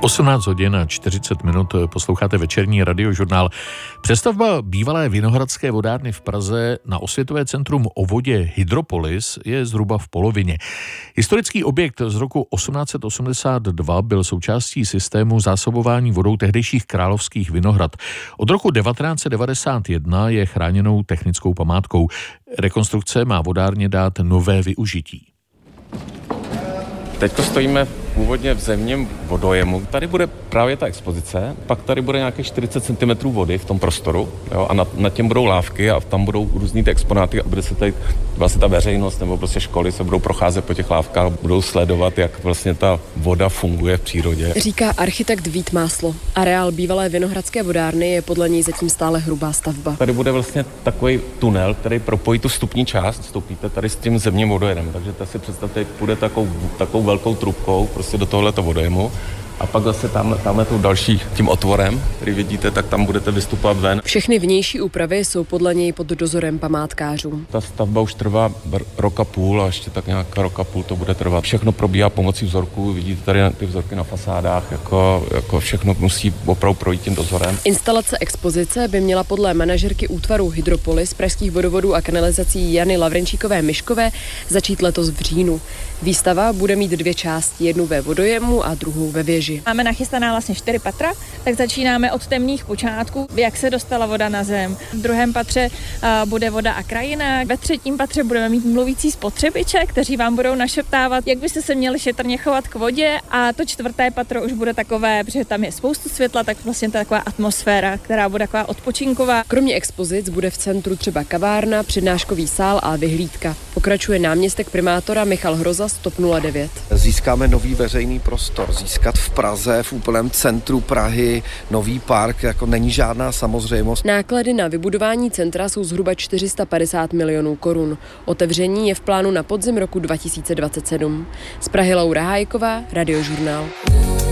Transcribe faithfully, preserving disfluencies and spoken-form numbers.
osmnáct hodin a čtyřicet minut posloucháte večerní radiožurnál. Přestavba bývalé Vinohradské vodárny v Praze na osvětové centrum o vodě Hydropolis je zhruba v polovině. Historický objekt z roku osmnáct set osmdesát dva byl součástí systému zásobování vodou tehdejších královských Vinohrad. Od roku devatenáct set devadesát jedna je chráněnou technickou památkou. Rekonstrukce má vodárně dát nové využití. Teď stojíme původně v zemním vodojemu. Tady bude právě ta expozice, pak tady bude nějakých čtyřicet centimetrů vody v tom prostoru, jo, a nad, nad těm budou lávky a tam budou různý ty exponáty a bude se tady vlastně ta veřejnost nebo prostě školy se budou procházet po těch lávkách, budou sledovat, jak vlastně ta voda funguje v přírodě. Říká architekt Vít Máslo. Areál bývalé Vinohradské vodárny je podle něj zatím stále hrubá stavba. Tady bude vlastně takový tunel, který propojí tu vstupní část, vstoupíte tady s tím zemním vodojedem, takže to si představte, půjde takovou, takovou velkou trubkou prostě do tohoto vodojemu. A pak zase tamhle, tamhle tou další tím otvorem, který vidíte, tak tam budete vystupovat ven. Všechny vnější úpravy jsou podle něj pod dozorem památkářů. Ta stavba už trvá rok a půl a ještě tak nějak rok a půl to bude trvat. Všechno probíhá pomocí vzorků, vidíte tady ty vzorky na fasádách, jako, jako všechno musí opravdu projít tím dozorem. Instalace expozice by měla podle manažerky útvaru Hydropolis pražských vodovodů a kanalizací Jany Lavrenčíkové-Myškové začít letos v říjnu. Výstava bude mít dvě části, jednu ve vodojemu a druhou ve věži. Máme nachystaná vlastně čtyři patra, tak začínáme od temných počátků, jak se dostala voda na zem. V druhém patře uh, bude voda a krajina, ve třetím patře budeme mít mluvící spotřebiče, kteří vám budou našeptávat, jak byste se měli šetrně chovat k vodě, a to čtvrté patro už bude takové, protože tam je spoustu světla, tak vlastně to je taková atmosféra, která bude taková odpočinková. Kromě expozic bude v centru třeba kavárna, přednáškový sál a vyhlídka. Pokračuje náměstek primátora Michal Hroza z TOP nula devět. Získáme nový veřejný prostor, získat v Praze, v úplném centru Prahy, nový park, jako není žádná samozřejmost. Náklady na vybudování centra jsou zhruba čtyři sta padesát milionů korun. Otevření je v plánu na podzim roku dva tisíce dvacet sedm. Z Prahy Laura Hájková, Radiožurnál.